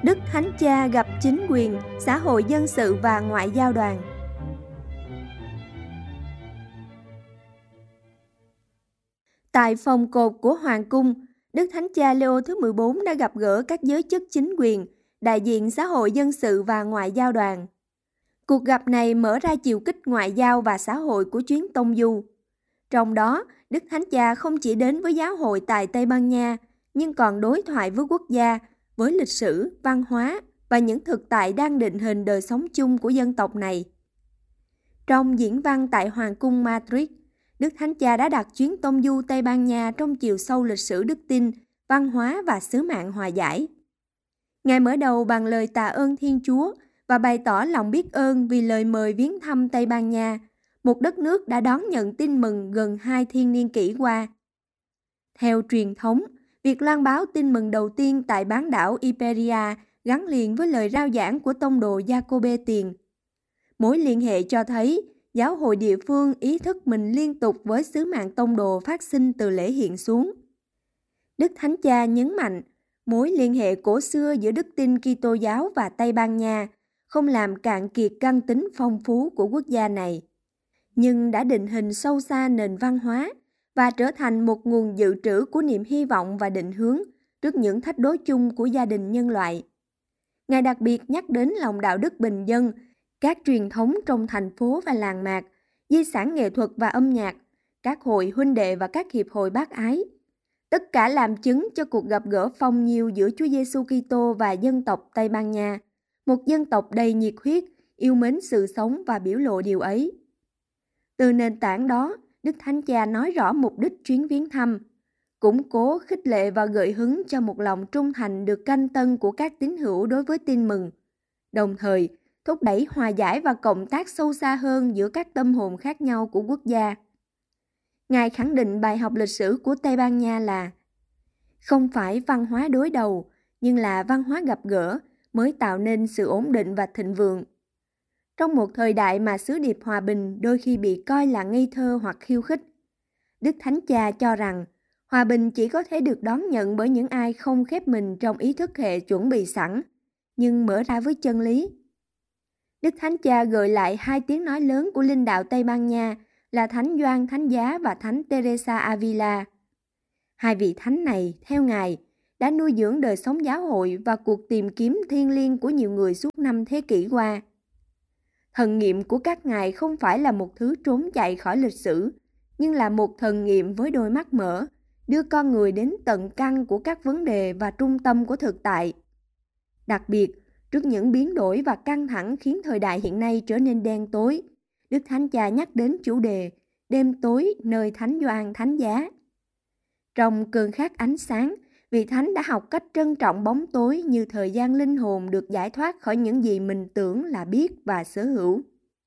Đức Thánh Cha gặp chính quyền, xã hội dân sự và ngoại giao đoàn. Tại phòng cột của Hoàng cung, Đức Thánh Cha Leo thứ 14 đã gặp gỡ các giới chức chính quyền, đại diện xã hội dân sự và ngoại giao đoàn. Cuộc gặp này mở ra chiều kích ngoại giao và xã hội của chuyến tông du. Trong đó, Đức Thánh Cha không chỉ đến với giáo hội tại Tây Ban Nha, nhưng còn đối thoại với quốc gia, với lịch sử, văn hóa và những thực tại đang định hình đời sống chung của dân tộc này. Trong diễn văn tại Hoàng cung Madrid, Đức Thánh Cha đã đặt chuyến tông du Tây Ban Nha trong chiều sâu lịch sử đức tin, văn hóa và sứ mạng hòa giải. Ngài mở đầu bằng lời tạ ơn Thiên Chúa và bày tỏ lòng biết ơn vì lời mời viếng thăm Tây Ban Nha, một đất nước đã đón nhận tin mừng gần 2 thiên niên kỷ qua. Theo truyền thống, việc loan báo tin mừng đầu tiên tại bán đảo Iberia gắn liền với lời rao giảng của tông đồ Giacôbê Tiền. Mối liên hệ cho thấy giáo hội địa phương ý thức mình liên tục với sứ mạng tông đồ phát sinh từ lễ hiện xuống. Đức Thánh Cha nhấn mạnh mối liên hệ cổ xưa giữa đức tin Kitô giáo và Tây Ban Nha không làm cạn kiệt căn tính phong phú của quốc gia này, nhưng đã định hình sâu xa nền văn hóa và trở thành một nguồn dự trữ của niềm hy vọng và định hướng trước những thách đố chung của gia đình nhân loại. Ngài đặc biệt nhắc đến lòng đạo đức bình dân, các truyền thống trong thành phố và làng mạc, di sản nghệ thuật và âm nhạc, các hội huynh đệ và các hiệp hội bác ái. Tất cả làm chứng cho cuộc gặp gỡ phong nhiêu giữa Chúa Giêsu Kitô và dân tộc Tây Ban Nha, một dân tộc đầy nhiệt huyết, yêu mến sự sống và biểu lộ điều ấy. Từ nền tảng đó, Đức Thánh Cha nói rõ mục đích chuyến viếng thăm, củng cố, khích lệ và gợi hứng cho một lòng trung thành được canh tân của các tín hữu đối với tin mừng, đồng thời thúc đẩy hòa giải và cộng tác sâu xa hơn giữa các tâm hồn khác nhau của quốc gia. Ngài khẳng định bài học lịch sử của Tây Ban Nha là không phải văn hóa đối đầu, nhưng là văn hóa gặp gỡ mới tạo nên sự ổn định và thịnh vượng. Trong một thời đại mà sứ điệp hòa bình đôi khi bị coi là ngây thơ hoặc khiêu khích, Đức Thánh Cha cho rằng hòa bình chỉ có thể được đón nhận bởi những ai không khép mình trong ý thức hệ chuẩn bị sẵn, nhưng mở ra với chân lý. Đức Thánh Cha gợi lại 2 tiếng nói lớn của linh đạo Tây Ban Nha là Thánh Gioan Thánh Giá và Thánh Teresa Avila. 2 vị thánh này, theo Ngài, đã nuôi dưỡng đời sống giáo hội và cuộc tìm kiếm thiêng liêng của nhiều người suốt 5 thế kỷ qua. Thần nghiệm của các ngài không phải là một thứ trốn chạy khỏi lịch sử, nhưng là một thần nghiệm với đôi mắt mở, đưa con người đến tận căn của các vấn đề và trung tâm của thực tại. Đặc biệt, trước những biến đổi và căng thẳng khiến thời đại hiện nay trở nên đen tối, Đức Thánh Cha nhắc đến chủ đề đêm tối nơi Thánh Gioan Thánh Giá. Trong cơn khát ánh sáng, vị Thánh đã học cách trân trọng bóng tối như thời gian linh hồn được giải thoát khỏi những gì mình tưởng là biết và sở hữu.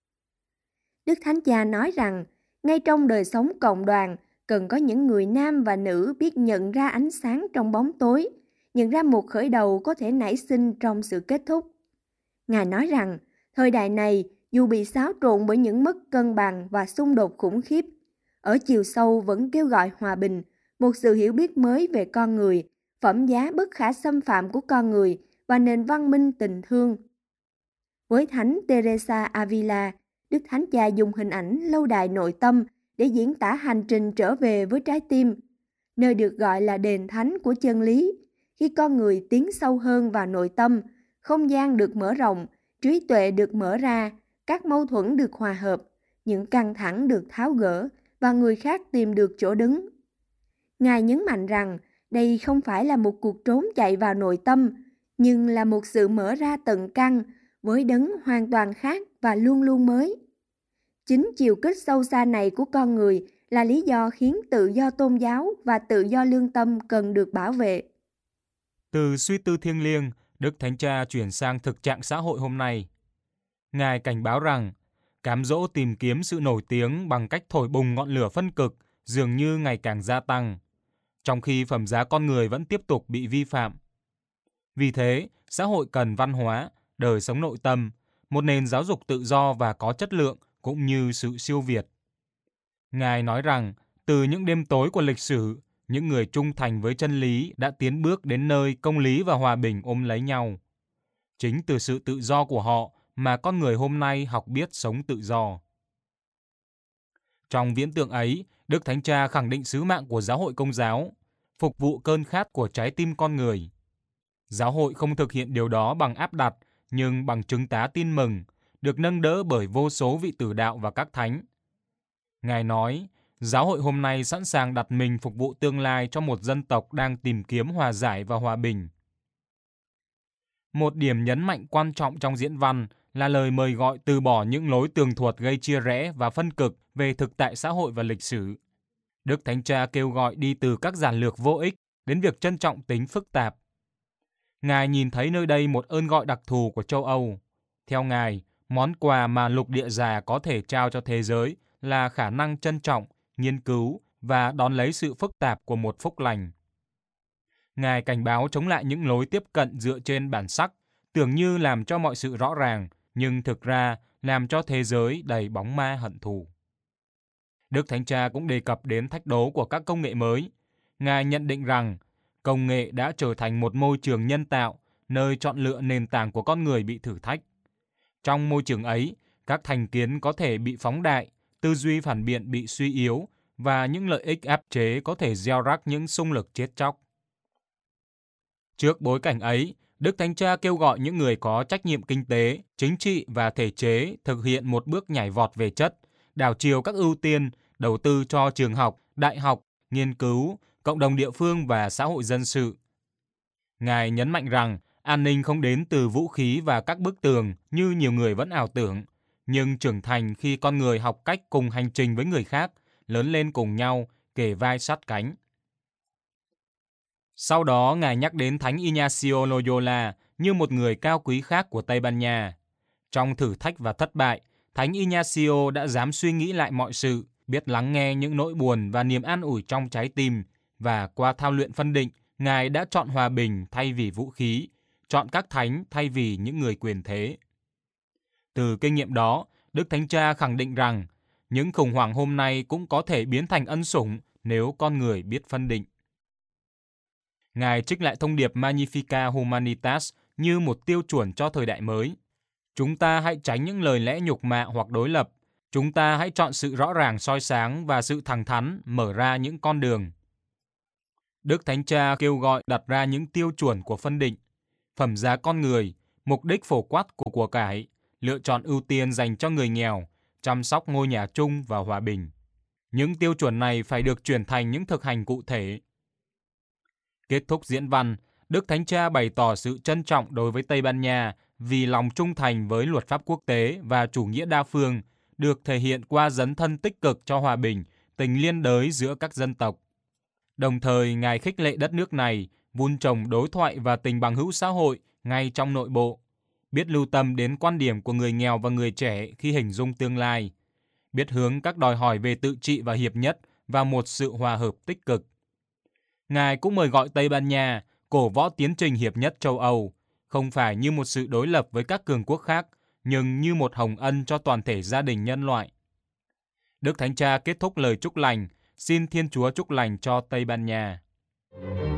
Đức Thánh Cha nói rằng, ngay trong đời sống cộng đoàn, cần có những người nam và nữ biết nhận ra ánh sáng trong bóng tối, nhận ra một khởi đầu có thể nảy sinh trong sự kết thúc. Ngài nói rằng, thời đại này, dù bị xáo trộn bởi những mất cân bằng và xung đột khủng khiếp, ở chiều sâu vẫn kêu gọi hòa bình, một sự hiểu biết mới về con người, phẩm giá bất khả xâm phạm của con người và nền văn minh tình thương. Với Thánh Teresa Avila, Đức Thánh Cha dùng hình ảnh lâu đài nội tâm để diễn tả hành trình trở về với trái tim, nơi được gọi là đền thánh của chân lý. Khi con người tiến sâu hơn vào nội tâm, không gian được mở rộng, trí tuệ được mở ra, các mâu thuẫn được hòa hợp, những căng thẳng được tháo gỡ và người khác tìm được chỗ đứng. Ngài nhấn mạnh rằng đây không phải là một cuộc trốn chạy vào nội tâm, nhưng là một sự mở ra tận căn với đấng hoàn toàn khác và luôn luôn mới. Chính chiều kích sâu xa này của con người là lý do khiến tự do tôn giáo và tự do lương tâm cần được bảo vệ. Từ suy tư thiêng liêng, Đức Thánh Cha chuyển sang thực trạng xã hội hôm nay. Ngài cảnh báo rằng, cám dỗ tìm kiếm sự nổi tiếng bằng cách thổi bùng ngọn lửa phân cực dường như ngày càng gia tăng, trong khi phẩm giá con người vẫn tiếp tục bị vi phạm. Vì thế, xã hội cần văn hóa, đời sống nội tâm, một nền giáo dục tự do và có chất lượng cũng như sự siêu việt. Ngài nói rằng, từ những đêm tối của lịch sử, những người trung thành với chân lý đã tiến bước đến nơi công lý và hòa bình ôm lấy nhau. Chính từ sự tự do của họ mà con người hôm nay học biết sống tự do. Trong viễn tượng ấy, Đức Thánh Cha khẳng định sứ mạng của Giáo hội Công giáo, phục vụ cơn khát của trái tim con người. Giáo hội không thực hiện điều đó bằng áp đặt, nhưng bằng chứng tá tin mừng, được nâng đỡ bởi vô số vị tử đạo và các thánh. Ngài nói, giáo hội hôm nay sẵn sàng đặt mình phục vụ tương lai cho một dân tộc đang tìm kiếm hòa giải và hòa bình. Một điểm nhấn mạnh quan trọng trong diễn văn là lời mời gọi từ bỏ những lối tường thuật gây chia rẽ và phân cực về thực tại xã hội và lịch sử. Đức Thánh Cha kêu gọi đi từ các giản lược vô ích đến việc trân trọng tính phức tạp. Ngài nhìn thấy nơi đây một ơn gọi đặc thù của châu Âu. Theo Ngài, món quà mà lục địa già có thể trao cho thế giới là khả năng trân trọng, nghiên cứu và đón lấy sự phức tạp của một phúc lành. Ngài cảnh báo chống lại những lối tiếp cận dựa trên bản sắc, tưởng như làm cho mọi sự rõ ràng, nhưng thực ra làm cho thế giới đầy bóng ma hận thù. Đức Thánh Cha cũng đề cập đến thách đố của các công nghệ mới. Ngài nhận định rằng công nghệ đã trở thành một môi trường nhân tạo, nơi chọn lựa nền tảng của con người bị thử thách. Trong môi trường ấy, các thành kiến có thể bị phóng đại, tư duy phản biện bị suy yếu và những lợi ích áp chế có thể gieo rắc những xung lực chết chóc. Trước bối cảnh ấy, Đức Thánh Cha kêu gọi những người có trách nhiệm kinh tế, chính trị và thể chế thực hiện một bước nhảy vọt về chất, đảo chiều các ưu tiên, đầu tư cho trường học, đại học, nghiên cứu, cộng đồng địa phương và xã hội dân sự. Ngài nhấn mạnh rằng an ninh không đến từ vũ khí và các bức tường như nhiều người vẫn ảo tưởng, nhưng trưởng thành khi con người học cách cùng hành trình với người khác, lớn lên cùng nhau, kề vai sát cánh. Sau đó, Ngài nhắc đến Thánh Ignacio Loyola như một người cao quý khác của Tây Ban Nha. Trong thử thách và thất bại, Thánh Ignacio đã dám suy nghĩ lại mọi sự, biết lắng nghe những nỗi buồn và niềm an ủi trong trái tim, và qua thao luyện phân định, Ngài đã chọn hòa bình thay vì vũ khí, chọn các thánh thay vì những người quyền thế. Từ kinh nghiệm đó, Đức Thánh Cha khẳng định rằng những khủng hoảng hôm nay cũng có thể biến thành ân sủng nếu con người biết phân định. Ngài trích lại thông điệp Magnificat Humanitas như một tiêu chuẩn cho thời đại mới. Chúng ta hãy tránh những lời lẽ nhục mạ hoặc đối lập. Chúng ta hãy chọn sự rõ ràng soi sáng và sự thẳng thắn mở ra những con đường. Đức Thánh Cha kêu gọi đặt ra những tiêu chuẩn của phân định, phẩm giá con người, mục đích phổ quát của của cải, lựa chọn ưu tiên dành cho người nghèo, chăm sóc ngôi nhà chung và hòa bình. Những tiêu chuẩn này phải được chuyển thành những thực hành cụ thể. Kết thúc diễn văn, Đức Thánh Cha bày tỏ sự trân trọng đối với Tây Ban Nha vì lòng trung thành với luật pháp quốc tế và chủ nghĩa đa phương được thể hiện qua dấn thân tích cực cho hòa bình, tình liên đới giữa các dân tộc. Đồng thời, Ngài khích lệ đất nước này vun trồng đối thoại và tình bằng hữu xã hội ngay trong nội bộ, biết lưu tâm đến quan điểm của người nghèo và người trẻ khi hình dung tương lai, biết hướng các đòi hỏi về tự trị và hiệp nhất vào một sự hòa hợp tích cực. Ngài cũng mời gọi Tây Ban Nha cổ võ tiến trình hiệp nhất châu Âu, không phải như một sự đối lập với các cường quốc khác, nhưng như một hồng ân cho toàn thể gia đình nhân loại. Đức Thánh Cha kết thúc lời chúc lành, xin Thiên Chúa chúc lành cho Tây Ban Nha.